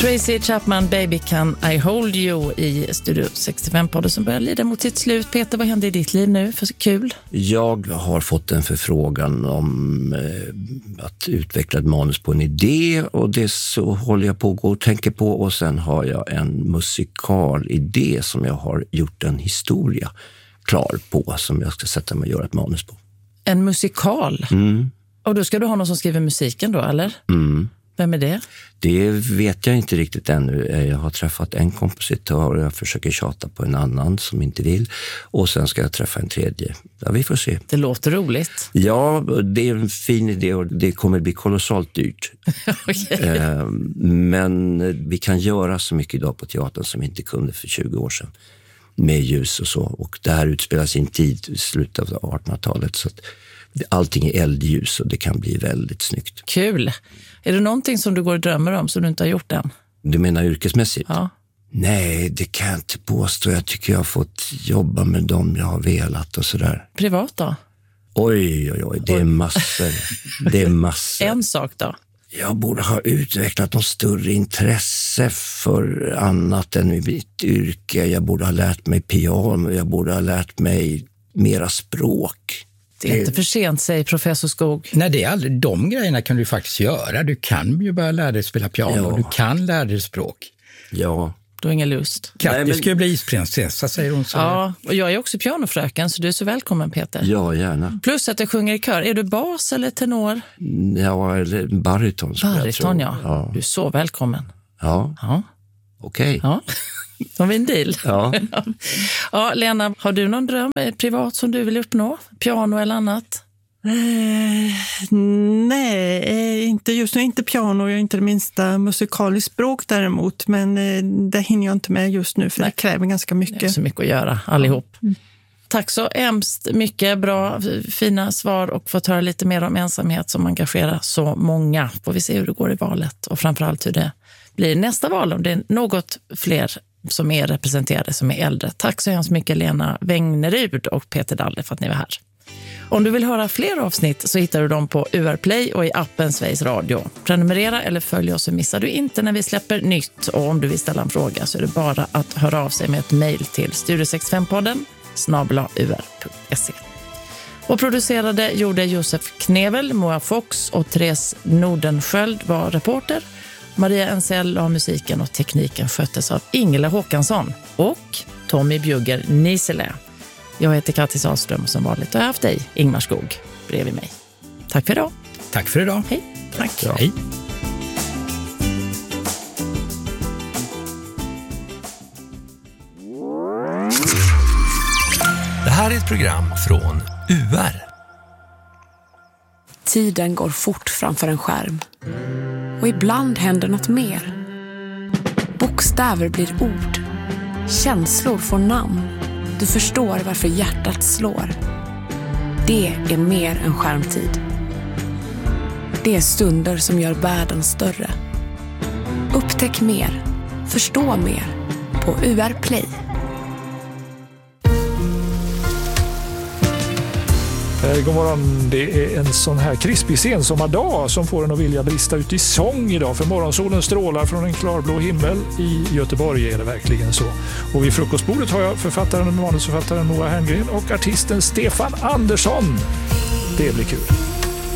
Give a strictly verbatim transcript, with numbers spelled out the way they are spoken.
Tracy Chapman, Baby Can I Hold You i Studio sextiofem-podden som börjar lida mot sitt slut. Peter, vad händer i ditt liv nu för så kul? Jag har fått en förfrågan om eh, att utveckla ett manus på en idé, och det så håller jag på att gå och tänka på. Och sen har jag en musikalidé som jag har gjort en historia klar på, som jag ska sätta mig och göra ett manus på. En musikal? Mm. Och då ska du ha någon som skriver musiken då, eller? Mm. Vem är det? Det vet jag inte riktigt ännu. Jag har träffat en kompositör och jag försöker tjata på en annan som inte vill. Och sen ska jag träffa en tredje. Ja, vi får se. Det låter roligt. Ja, det är en fin idé och det kommer bli kolossalt dyrt. Okay. Men vi kan göra så mycket idag på teatern som vi inte kunde för tjugo år sedan. Med ljus och så. Och det här utspelar sin tid i slutet av artonhundratalet, så att allting är eldljus och det kan bli väldigt snyggt. Kul. Är det någonting som du går och drömmer om som du inte har gjort än? Du menar yrkesmässigt? Ja. Nej, det kan jag inte påstå. Jag tycker jag har fått jobba med dem jag har velat och sådär. Privat då? Oj, oj, oj. Det är massor. Det är massor. En sak då? Jag borde ha utvecklat något större intresse för annat än mitt yrke. Jag borde ha lärt mig piano. Jag borde ha lärt mig mera språk. Det är inte för sent, säger professor Skog. Nej, det är aldrig. De grejerna kan du faktiskt göra. Du kan ju börja lära dig spela piano. Ja. Du kan lära dig språk. Ja. Du har ingen lust. Katte Nej, men... ska ju bli isprinsessa, säger hon så. Ja, och jag är också pianofröken, så du är så välkommen, Peter. Ja, gärna. Plus att jag sjunger i kör. Är du bas eller tenor? Ja, eller bariton. Bariton, ja. ja. Du är så välkommen. Ja, ja. okej. Okay. Ja. Har vi en deal? Ja. Ja, Lena, har du någon dröm privat som du vill uppnå? Piano eller annat? Eh, nej, inte just nu. Inte piano, jag är inte det minsta musikaliskt språk däremot. Men eh, det hinner jag inte med just nu, för nej. Det kräver ganska mycket. Det är så mycket att göra, allihop. Mm. Tack så hemskt mycket. Bra, fina svar och fått höra lite mer om ensamhet som engagerar så många. Får vi se hur det går i valet och framförallt hur det blir nästa val, om det är något fler som är representerade som är äldre. Tack så hemskt mycket Lena Wängnerud och Peter Dalle för att ni var här. Om du vill höra fler avsnitt så hittar du dem på U R Play och i appen Sveriges Radio. Prenumerera eller följ oss så missar du inte när vi släpper nytt. Och om du vill ställa en fråga så är det bara att höra av sig med ett mejl till studio sextiofem-podden snabel-a u r punkt se. Och producerade gjorde Josef Knevel, Moa Fox och Therese Nordenskjöld var reporter. Maria Ensell har musiken och tekniken sköttes av Ingela Håkansson och Tommy Bjugger Nisele. Jag heter Kattis Ahlström och som vanligt har jag haft dig, Ingmar Skog, bredvid mig. Tack för idag. Tack för idag. Hej. Tack. Ja. Hej. Det här är ett program från U R. Tiden går fort framför en skärm. Och ibland händer något mer. Bokstäver blir ord. Känslor får namn. Du förstår varför hjärtat slår. Det är mer än skärmtid. Det är stunder som gör världen större. Upptäck mer. Förstå mer. På U R Play. God morgon, det är en sån här krispig sensommardag som får en att vilja brista ut i sång idag. För morgonsolen strålar från en klarblå himmel. I Göteborg är det verkligen så. Och vid frukostbordet har jag författaren och manusförfattaren Moa Herngren och artisten Stefan Andersson. Det blir kul.